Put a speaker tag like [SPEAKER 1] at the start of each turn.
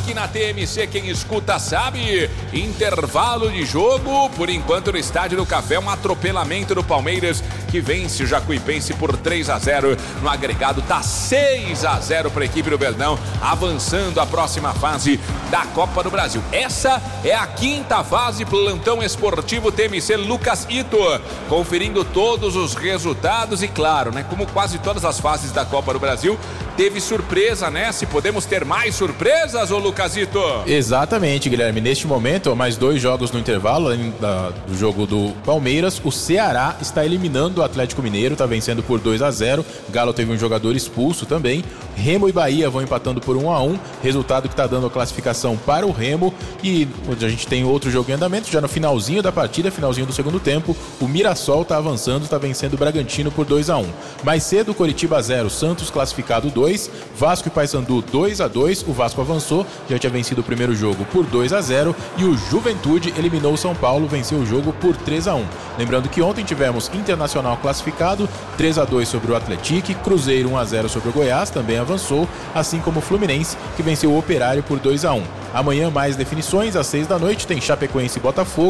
[SPEAKER 1] Aqui na TMC, quem escuta sabe. Intervalo de jogo, por enquanto no Estádio do Café, um atropelamento do Palmeiras, que vence o Jacuipense por 3-0. No agregado tá 6-0 para a equipe do Verdão, avançando a próxima fase da Copa do Brasil. Essa é a quinta fase, plantão esportivo TMC. Lucas Ito conferindo todos os resultados e claro, né, como quase todas as fases da Copa do Brasil, teve surpresa, né? Se podemos ter mais surpresas, ô Lucasito?
[SPEAKER 2] Exatamente, Guilherme. Neste momento, mais 2 jogos no intervalo, além do jogo do Palmeiras, o Ceará está eliminando o Atlético Mineiro, está vencendo por 2-0. Galo teve um jogador expulso também. Remo e Bahia vão empatando por 1-1, resultado que está dando a classificação para o Remo. E a gente tem outro jogo em andamento, já no finalzinho da partida, finalzinho do segundo tempo, o Mirassol está avançando, está vencendo o Bragantino por 2-1. Mais cedo, Coritiba 0, Santos classificado 2, Vasco e Paysandu 2-2, o Vasco avançou, já tinha vencido o primeiro jogo por 2-0 e o Juventude eliminou o São Paulo, venceu o jogo por 3-1. Lembrando que ontem tivemos Internacional classificado, 3-2 sobre o Atlético, Cruzeiro 1-0 sobre o Goiás, também avançou, assim como o Fluminense, que venceu o Operário por 2-1. Amanhã mais definições, às 6 da noite, tem Chapecoense e Botafogo,